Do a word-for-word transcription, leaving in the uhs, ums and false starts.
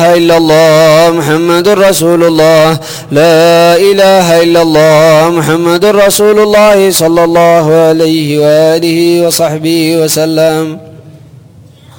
إلا الله محمد رسول الله لا إله إلا الله محمد رسول الله صلى الله عليه وآله وصحبه وسلم.